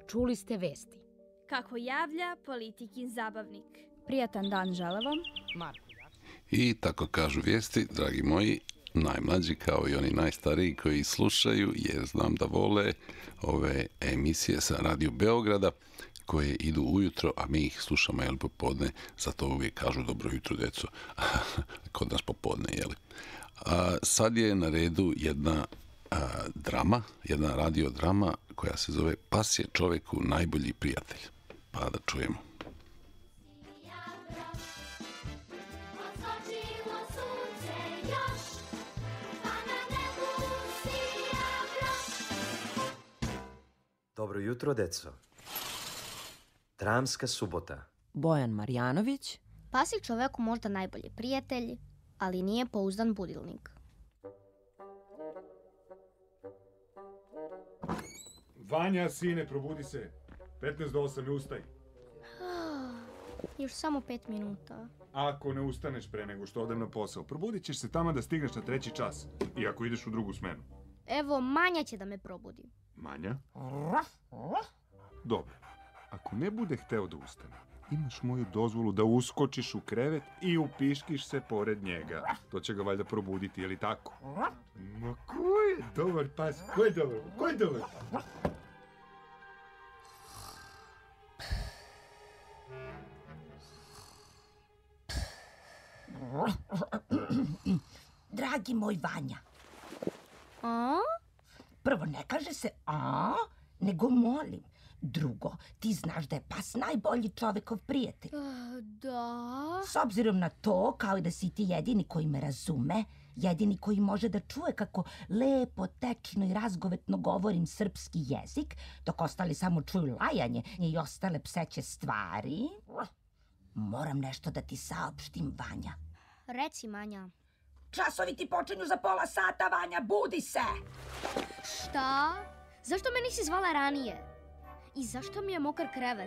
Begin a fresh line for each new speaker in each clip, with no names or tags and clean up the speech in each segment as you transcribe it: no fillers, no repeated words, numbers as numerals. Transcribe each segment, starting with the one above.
Čuli ste vesti.
Kako javlja Politikin zabavnik.
Prijatan dan žele vam.
I tako kažu vijesti, dragi moji, najmlađi kao i oni najstariji koji slušaju, jer znam da vole ove emisije sa Radio Beograda koje idu ujutro, a mi ih slušamo popodne, zato uvijek kažu dobro jutro, deco, kod nas popodne, jeli. Sad je na redu jedna drama, jedna radiodrama koja se zove Pas je čoveku najbolji prijatelj. Pa da čujemo.
Dobro jutro, deco. Dramska subota.
Bojan Marjanović.
Pas je čoveku možda najbolji prijatelj, ali nije pouzdan budilnik.
Vanja, sine, probudi se. 15 do 8 i ustaj.
Još samo 5 minuta.
Ako ne ustaneš pre nego što odem na posao, probudit ćeš se tamo da stigneš na 3. čas. I ako ideš u drugu smenu.
Evo, Manja će da me probudi.
Manja? Dobro. Ako ne bude hteo da ustane, imaš moju dozvolu da uskočiš u krevet i upiškiš se pored njega. To će ga valjda probuditi, je li tako? Ma ko je dobar pas? Ko je dobar? Ko je dobar?
Dragi moj Vanja.
A?
Prvo, ne kaže se a, nego molim. Drugo, ti znaš da je pas najbolji čovekov prijatelj.
Da.
S obzirom na to, kao i da si ti jedini koji me razume, jedini koji može da čuje kako lepo, tečno i razgovetno govorim srpski jezik, dok ostali samo čuju lajanje i ostale pseće stvari, moram nešto da ti saopštim, Vanja.
Reci, Manja.
Časovi ti počinju za pola sata, Vanja, budi se!
Šta? Zašto me nisi zvala ranije? I zašto mi je mokar krevet?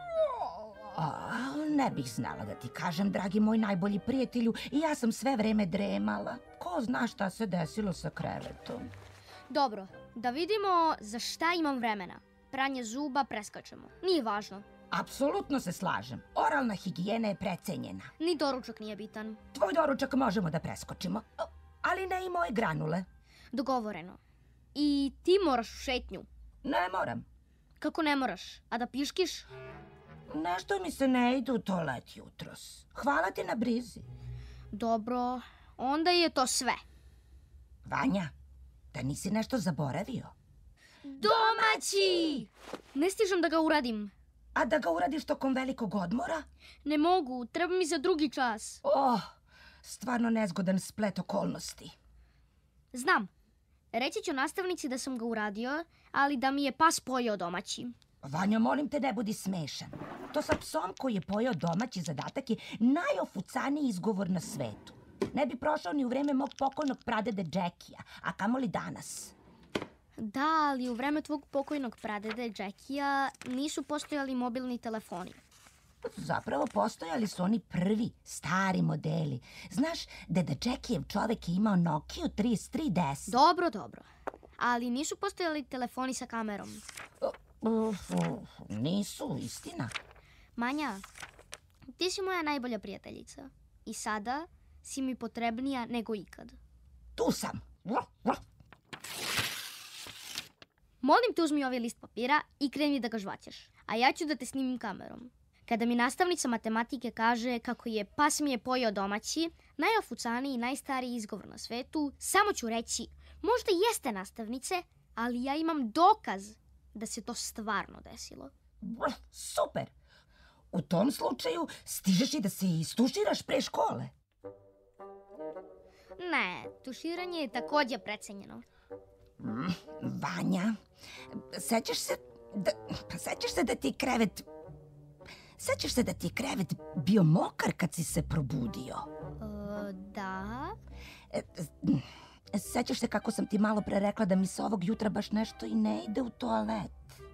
Ne bih znala da ti kažem, dragi moj najbolji prijatelju, i ja sam sve vreme dremala. Ko zna šta se desilo sa krevetom?
Dobro, da vidimo za šta imam vremena. Pranje zuba preskačemo. Nije važno.
Apsolutno se slažem. Oralna higijena je precenjena.
Ni doručak nije bitan.
Tvoj doručak možemo da preskočimo, ali ne i moje granule.
Dogovoreno. I ti moraš u šetnju.
Ne moram.
Kako ne moraš? A da piškiš?
Nešto mi se ne ide u toalet jutros. Hvala ti na brizi.
Dobro, onda je to sve.
Vanja, da nisi nešto zaboravio?
Domaći! Ne stižem da ga uradim.
A da ga uradiš tokom velikog odmora?
Ne mogu, treba mi za drugi čas.
Stvarno nezgodan splet okolnosti.
Znam. Reći ću nastavnici da sam ga uradio, ali da mi je pas pojeo domaći.
Vanja, molim te, ne budi smešan. To sa psom koji je pojeo domaći zadatak je najofucaniji izgovor na svetu. Ne bi prošao ni u vreme mog pokojnog pradede Džekija, a kamoli danas.
Da, ali u vreme tvog pokojnog pradede Džekija nisu postojali mobilni telefoni.
Zapravo postojali su oni prvi, stari modeli. Znaš, deda Džekijev čovek je imao Nokiju 3310.
Dobro. Ali nisu postojali telefoni sa kamerom.
Nisu, istina.
Manja, ti si moja najbolja prijateljica. I sada si mi potrebnija nego ikad.
Tu sam.
Molim te, uzmi ovaj list papira i kreni da ga žvaćeš. A ja ću da te snimim kamerom. Kada mi nastavnica matematike kaže kako je pas mi je pojeo domaći, najofucaniji i najstariji izgovor na svetu, samo ću reći, možda jeste nastavnice, ali ja imam dokaz da se to stvarno desilo.
Super! U tom slučaju stižeš i da se istuširaš pre škole.
Ne, tuširanje je također precenjeno.
Vanja, sećaš se da ti krevet... Sećaš se da ti je krevet bio mokar kad si se probudio?
Da.
Sećaš se kako sam ti malo pre rekla da mi se ovog jutra baš nešto i ne ide u toalet?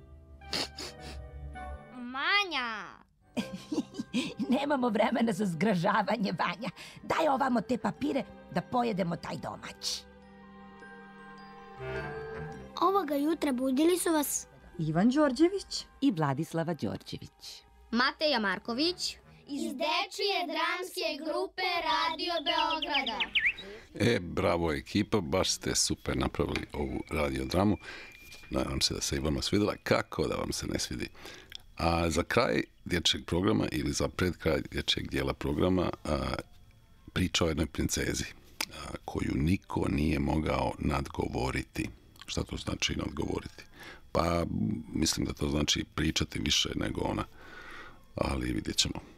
Manja!
Nemamo vremena za zgražavanje, Vanja. Daj ovamo te papire da pojedemo taj domaći.
Ovoga jutra budili su vas?
Ivan Đorđević
i Vladislava Đorđević.
Mateja Marković
iz Dečije dramske grupe Radio Beograda.
Bravo ekipa, baš ste super napravili ovu radiodramu. Nadam se da se i vama svidjela. Kako da vam se ne svidi? A za kraj dječjeg programa ili za pred kraj dječjeg dijela programa priča o jednoj princezi koju niko nije mogao nadgovoriti. Šta to znači nadgovoriti? Pa mislim da to znači pričati više nego ona, ali vidjet ćemo.